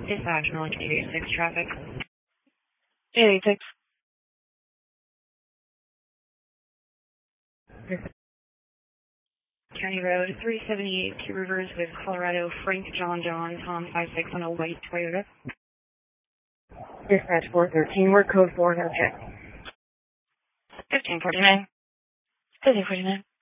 Dispatch, Norwich 886 traffic. 886. County Road 378, Two Rivers with Colorado, Frank John Tom 56 on a white Toyota. Dispatch 413, word code 4, no check. 1549. 1549.